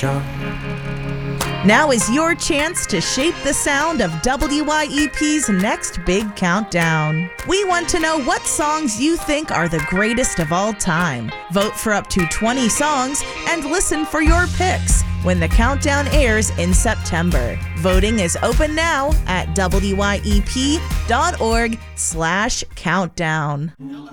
shot. Now is your chance to shape the sound of WYEP's next big countdown. We want to know what songs you think are the greatest of all time. Vote for up to 20 songs and listen for your picks when the countdown airs in September. Voting is open now at wyep.org/countdown.